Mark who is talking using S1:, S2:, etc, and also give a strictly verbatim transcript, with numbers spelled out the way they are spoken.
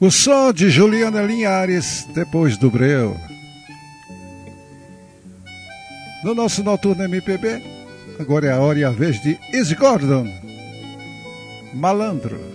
S1: O som de Juliana Linhares, depois do breu. No nosso Noturno M P B, agora é a hora e a vez de Easy Gordon, Malandro.